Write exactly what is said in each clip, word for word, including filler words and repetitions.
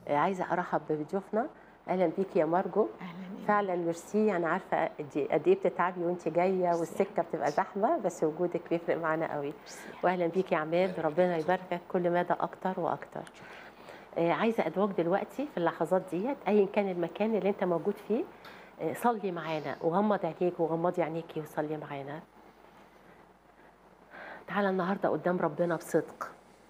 عايزه ارحب بضيوفنا. اهلا بيكي يا مارجو. اهلا. فعلا ميرسي، انا عارفه قد ايه بتتعبي وانت جايه والسكه بتبقى زحمه، بس وجودك بيفرق معانا قوي. واهلا بيكي يا عماد، ربنا يباركك كل مدى اكتر واكتر. آه عايزه ادعوك دلوقتي في اللحظات ديت، ايا كان المكان اللي انت موجود فيه، آه صلي معانا وغمض عينيك وغمضي عينيكي وصلي معانا. تعالى النهارده قدام ربنا بصدق.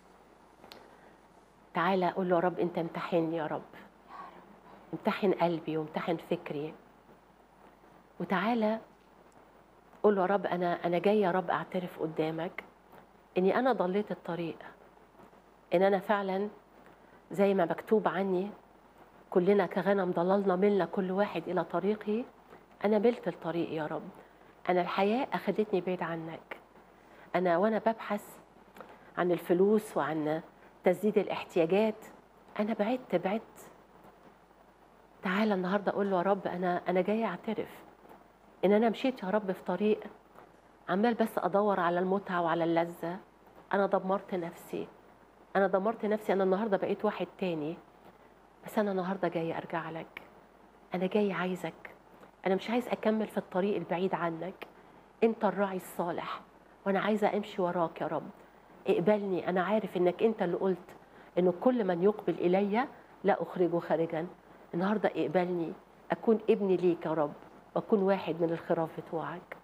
تعالى قول له يا رب انت امتحني يا رب، امتحن قلبي وامتحن فكري. وتعالى قول له يا رب انا انا جاي يا رب اعترف قدامك اني انا ضليت الطريق، ان انا فعلا زي ما مكتوب عني كلنا كغنم ضللنا ملنا كل واحد الى طريقه. انا ملت الطريق يا رب، انا الحياه اخذتني بعيد عنك. انا وانا ببحث عن الفلوس وعن تسديد الاحتياجات انا بعدت بعدت. تعالى النهارده اقول له يا رب انا انا جاي اعترف ان انا مشيت يا رب في طريق عمال بس ادور على المتعه وعلى اللذه. انا دمرت نفسي، انا دمرت نفسي، انا النهارده بقيت واحد تاني. بس انا النهارده جاي ارجع لك، انا جاي عايزك، انا مش عايز اكمل في الطريق البعيد عنك. انت الراعي الصالح وانا عايزه امشي وراك يا رب. اقبلني، انا عارف انك انت اللي قلت انه كل من يقبل الي لا اخرجه خارجا. النهارده اقبلني اكون ابن ليك يا رب، واكون واحد من الخراف بتوعك.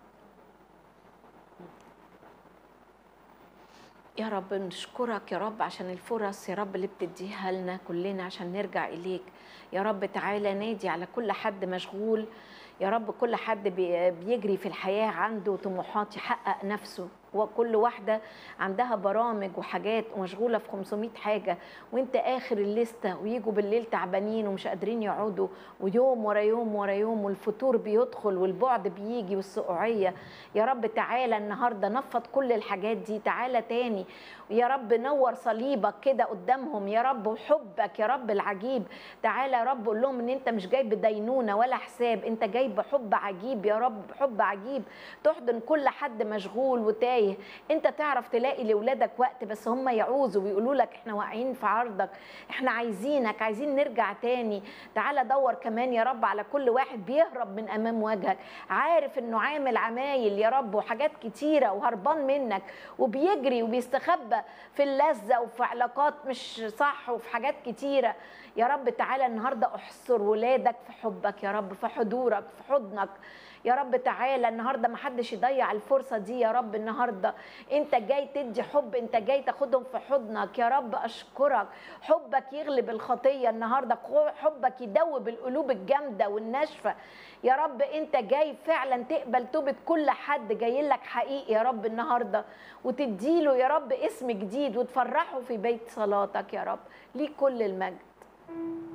يا رب نشكرك يا رب عشان الفرص يا رب اللي بتديها لنا كلنا عشان نرجع إليك. يا رب تعالى نادي على كل حد مشغول يا رب، كل حد بيجري في الحياة عنده طموحات يحقق نفسه، وكل واحدة عندها برامج وحاجات ومشغولة في خمسمية حاجة، وانت آخر الليستة، ويجوا بالليل تعبانين ومش قادرين يقعدوا، ويوم ورا يوم ورا يوم، والفتور بيدخل والبعد بيجي والسقوعية. يا رب تعالى النهاردة نفض كل الحاجات دي، تعالى تاني يا رب نور صليبك كده قدامهم يا رب، وحبك يا رب العجيب. تعالى يا رب قول لهم ان انت مش جاي بدينونة ولا حساب، انت جاي بحب عجيب يا رب، حب عجيب تحضن كل حد مشغول وتايه. انت تعرف تلاقي لاولادك وقت، بس هم يعوزوا ويقولوا لك احنا واقعين في عرضك، احنا عايزينك، عايزين نرجع تاني. تعالى دور كمان يا رب على كل واحد بيهرب من امام وجهك، عارف انه عامل عمايل يا رب وحاجات كتيره وهربان منك، وبيجري وبيستخبى في اللذه وفي علاقات مش صح وفي حاجات كتيره. يا رب تعالى النهارده احصر ولادك في حبك يا رب، في حضورك، في حضنك يا رب. تعالى النهارده ما حدش يضيع الفرصه دي يا رب. النهارده انت جاي تدي حب، انت جاي تاخدهم في حضنك يا رب. اشكرك، حبك يغلب الخطيه النهارده، حبك يدوب القلوب الجامده والناشفه يا رب. انت جاي فعلا تقبل توبه كل حد جاي لك حقيقي يا رب النهارده، وتديله يا رب اسم جديد وتفرحه في بيت صلاتك يا رب. ليك كل المجد.